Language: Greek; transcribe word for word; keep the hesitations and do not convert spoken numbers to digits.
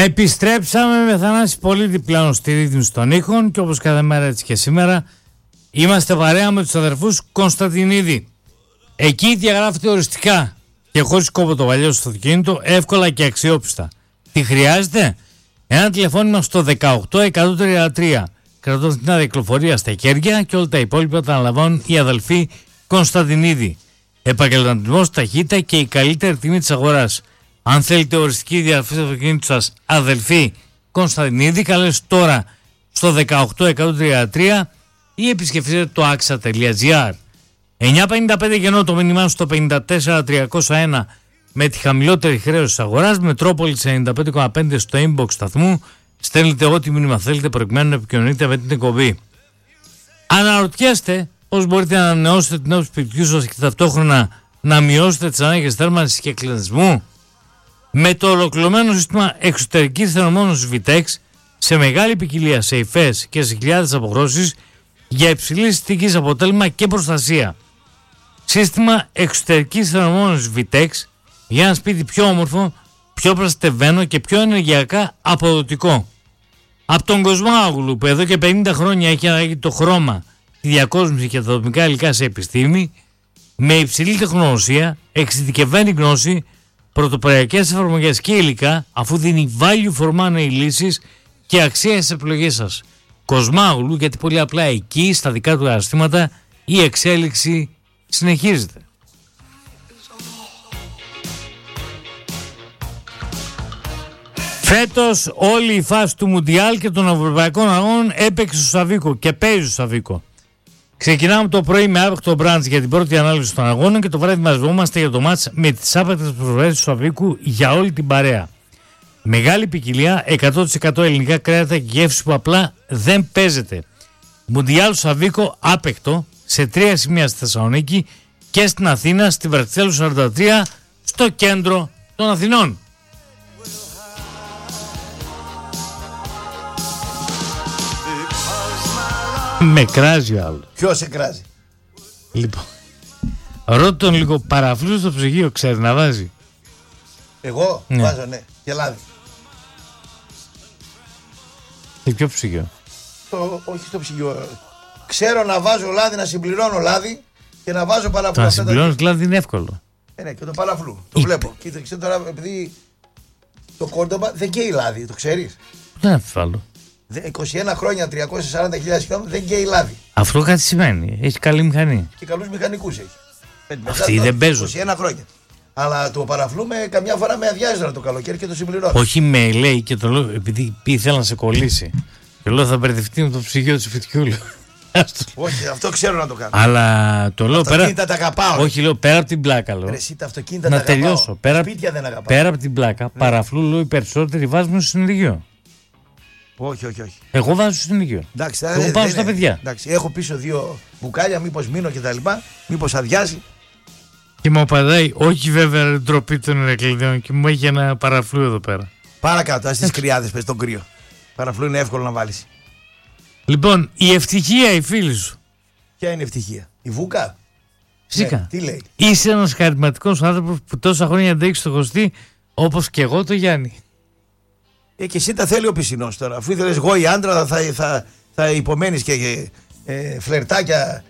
Επιστρέψαμε με Θανάση Πολίτη πλέον στη ρύθμιση των ήχων και όπως κάθε μέρα έτσι και σήμερα είμαστε παρέα με τους αδερφούς Κωνσταντινίδη. Εκεί διαγράφεται οριστικά και χωρίς κόπο το παλιό στο αυτοκίνητο, εύκολα και αξιόπιστα. Τι χρειάζεται? Ένα τηλεφώνημα στο δεκαοκτώ εκατόν τριάντα τρία. Κρατώντας την αδιακλοφορία στα χέρια και όλα τα υπόλοιπα τα αναλαμβάνουν οι αδελφοί Κωνσταντινίδη. Επαγγελματισμός, ταχύτητα και η καλύτερη τιμή της αγοράς. Αν θέλετε οριστική διαγραφή του αυτοκίνητου σας, αδελφοί Κωνσταντινίδη, καλέστε τώρα στο δεκαοκτώ εκατόν τριάντα τρία ή επισκεφτείτε το άξα τελεία τζι άρ. εννιακόσια πενήντα πέντε γεννό το μήνυμά στο πενήντα τέσσερα τριακόσια ένα με τη χαμηλότερη χρέωση της αγοράς. Μετρόπολης ενενήντα πέντε κόμμα πέντε στο inbox σταθμού. Στέλνετε ό,τι μήνυμα θέλετε προκειμένου να επικοινωνείτε με την εκπομπή. Αναρωτιέστε πώς μπορείτε να ανανεώσετε την όψη σπιτιού σας και ταυτόχρονα να μειώσετε τις ανάγκες θέρμανσης και κλεινισμού? Με το ολοκληρωμένο σύστημα εξωτερικής θερμομόνωσης Vitex σε μεγάλη ποικιλία σε υφές και σε χιλιάδες αποχρώσεις για υψηλής στοιχής αποτέλεσμα και προστασία. Σύστημα εξωτερικής θερμομόνωσης Vitex για ένα σπίτι πιο όμορφο, πιο προστατευμένο και πιο ενεργειακά αποδοτικό. Από τον Κοσμάγουλου που εδώ και πενήντα χρόνια έχει ανάγκη το χρώμα, τη διακόσμηση και τα δομικά υλικά σε επιστήμη, με υψηλή τεχνογνωσία, εξειδικευμένη γνώση, πρωτοποριακές εφαρμογές και υλικά, αφού δίνει value for money λύσεις και αξία στις επιλογές σας. Κοσμάγουλου, γιατί πολύ απλά εκεί στα δικά του καταστήματα η εξέλιξη συνεχίζεται. Φέτος όλη η φάση του Μουντιάλ και των Ευρωπαϊκών Αγώνων έπαιξε στο Σαββίκο και παίζει στο Σαββίκο. Ξεκινάμε το πρωί με άπεκτο μπραντς για την πρώτη ανάλυση των αγώνων και το βράδυ μαζευόμαστε για το μάτς με τις άπεκτες προσφορές του Σαββίκου για όλη την παρέα. Μεγάλη ποικιλία, εκατό τοις εκατό ελληνικά κρέατα και γεύση που απλά δεν παίζεται. Μουντιάλ Σαββίκο άπεκτο σε τρία σημεία στη Θεσσαλονίκη και στην Αθήνα, στη Βραξέλλου σαράντα τρία, στο κέντρο των Αθηνών. Με κράζει ο άλλος. Ποιος σε κράζει? Λοιπόν, ρώτα τον λίγο, παραφλού στο ψυγείο ξέρει να βάζει? Εγώ ναι. Βάζω, ναι, και λάδι. Σε ποιο ψυγείο? Το, όχι στο ψυγείο. Ξέρω να βάζω λάδι, να συμπληρώνω λάδι και να βάζω παραφλού. Το να συμπληρώνεις τα... λάδι είναι εύκολο. Ε, ναι, και το παραφλού. Το Είπε. βλέπω. Κοίταξε τώρα, επειδή το Κόρντομπα δεν καίει λάδι, το ξέρεις? Δεν αμφιβάλλω. είκοσι ένα χρόνια, τριακόσιες σαράντα χιλιάδες χιλιόμετρα δεν καίει λάδι. Αυτό κάτι σημαίνει. Έχει καλή μηχανή. Και καλούς μηχανικούς έχει. Αυτοί δεν παίζουν. είκοσι ένα χρόνια. Αλλά το παραφλού με καμιά φορά με αδειάζει το καλοκαίρι και το συμπληρώνω. Όχι με λέει και το λέω επειδή ήθελα να σε κολλήσει. Και λέω θα μπερδευτεί με το ψυγείο του σπιτιού. Όχι, αυτό ξέρω να το κάνω. Αλλά το λέω πέρα. Τα αγαπάω. Όχι, λέω πέρα από την πλάκα. Λέω. Ρε, εσύ, τα αυτοκίνητα να τα τελειώσω. Πέρα, σπίτια δεν αγαπάω. Πέρα από την πλάκα, ναι. Παραφλού λέω οι περισσότεροι βάζουν στο συνεργείο. Όχι, όχι, όχι. Εγώ βάζω στο συνεργείο. Εντάξει, εγώ δε, πάω δε, στα δε, παιδιά. Εντάξει, έχω πίσω δύο μπουκάλια, μήπως μείνω κτλ. Μήπως αδειάζει. Και μου απαντάει, όχι βέβαια ντροπή των Ηρακλειδιών και μου έχει ένα παραφλού εδώ πέρα. Παρακάτω, α τις κρυάδες πες τον κρύο. Παραφλού είναι εύκολο να βάλεις. Λοιπόν, η ευτυχία η φίλη σου. Ποια είναι η ευτυχία? Η Βούκα. Φυσικά. Ναι, τι λέει? Είσαι ένας χαρισματικός άνθρωπος που τόσα χρόνια αντέχει το χωστή, όπως και εγώ το Γιάννη. Ε, και εσύ τα θέλει ο πισινός τώρα. Αφού ήθελες εγώ η άντρα θα, θα, θα, θα υπομένεις και ε, φλερτάκια